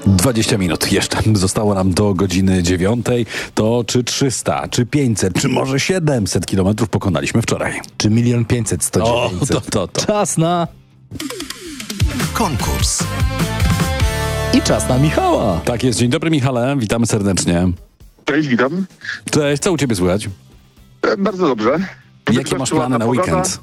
20 minut jeszcze zostało nam do godziny 9. To czy 300, czy 500, czy może 700 kilometrów pokonaliśmy wczoraj? Czy 1 500 100 O, 900? to. Czas na... Konkurs. I czas na Michała. Tak jest. Dzień dobry, Michale. Witamy serdecznie. Cześć, witam. Cześć, co u ciebie słychać? Bardzo dobrze. Jakie masz plany na weekend?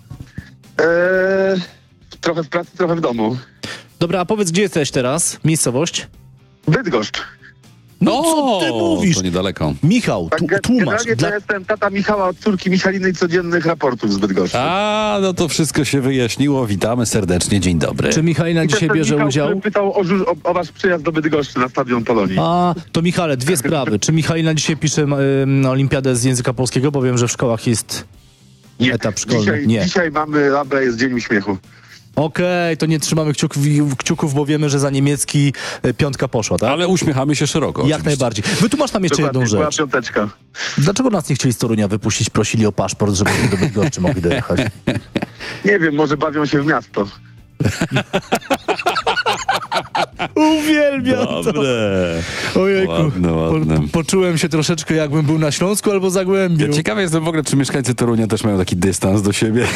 Trochę w pracy, trochę w domu. Dobra, a powiedz, gdzie jesteś teraz? Miejscowość? Bydgoszcz. No, co ty mówisz? To niedaleko. Michał, tłumacz. Generalnie to jestem tata Michała od córki Michaliny i codziennych raportów z Bydgoszczy. A, no to wszystko się wyjaśniło. Witamy serdecznie. Dzień dobry. Czy Michalina I dzisiaj ten bierze Michał, udział? który pytał o wasz przyjazd do Bydgoszczy na Stadion Polonii. A, to Michale, dwie sprawy. Czy Michalina dzisiaj pisze na olimpiadę z języka polskiego? Bo wiem, że w szkołach jest etap szkolny. Dzisiaj mamy labę, jest Dzień Uśmiechu. Okej, to nie trzymamy kciuków, bo wiemy, że za niemiecki piątka poszła, tak? Ale uśmiechamy się szeroko. Jak oczywiście. najbardziej. Wytłumacz nam jeszcze jedną Dokładnie, była rzecz. piąteczka. Dlaczego nas nie chcieli z Torunia wypuścić? Prosili o paszport, żeby do Bydgoszczy mogli dojechać. Nie wiem, może bawią się w miasto. Uwielbiam to. Dobre. Ojejku. Ładne. Poczułem się troszeczkę, jakbym był na Śląsku albo Zagłębiu. Ja ciekawy jestem w ogóle, czy mieszkańcy Torunia też mają taki dystans do siebie.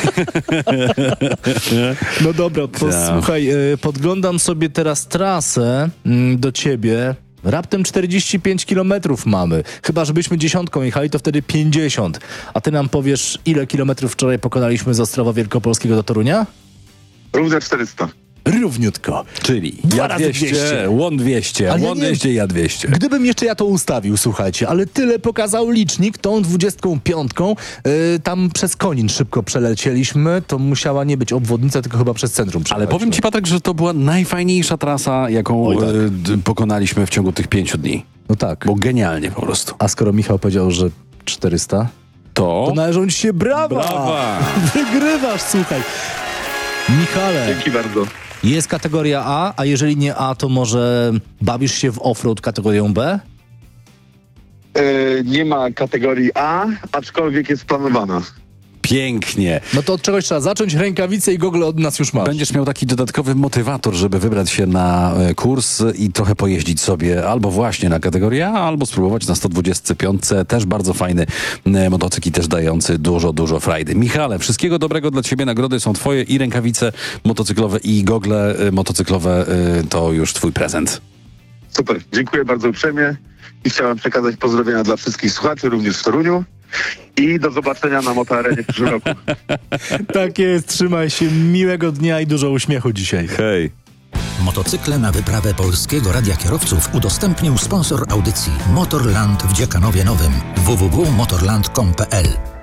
No dobra, posłuchaj, podglądam sobie teraz trasę do ciebie. Raptem 45 kilometrów mamy. Chyba, żebyśmy dziesiątką jechali, to wtedy 50. A ty nam powiesz, ile kilometrów wczoraj pokonaliśmy z Ostrowa Wielkopolskiego do Torunia? Równe 400. Równiutko. Czyli Dwa ja razy 200, łon 200, Ale ja łon nie- 200, ja 200. Gdybym jeszcze ja to ustawił, słuchajcie, ale tyle pokazał licznik, tą 25, tam przez Konin szybko przelecieliśmy, to musiała nie być obwodnica, tylko chyba przez centrum Ale przelecieliśmy. powiem ci, Patryk, że to była najfajniejsza trasa, jaką Oj, tak. pokonaliśmy w ciągu tych 5 dni. No tak. Bo genialnie po prostu. A skoro Michał powiedział, że 400, to należą ci się brawa! Brawa! Wygrywasz, słuchaj. Michale, Dzięki bardzo. jest kategoria A, a jeżeli nie A, to może bawisz się w offroad kategorią B? Nie ma kategorii A, aczkolwiek jest planowana. Pięknie. No to od czegoś trzeba zacząć, rękawice i gogle od nas już masz. Będziesz miał taki dodatkowy motywator, żeby wybrać się na kurs i trochę pojeździć sobie albo właśnie na kategorię A, albo spróbować na 125. Też bardzo fajny motocykl i też dający dużo frajdy. Michale, wszystkiego dobrego dla ciebie. Nagrody są twoje i rękawice motocyklowe i gogle motocyklowe to już twój prezent. Super, dziękuję bardzo uprzejmie i chciałem przekazać pozdrowienia dla wszystkich słuchaczy, również w Toruniu i do zobaczenia na Motoarenie w przyszłym roku. Tak jest, trzymaj się, miłego dnia i dużo uśmiechu dzisiaj. Hej. Motocykle na wyprawę Polskiego Radia Kierowców udostępnił sponsor audycji Motorland w Dziekanowie Nowym www.motorland.com.pl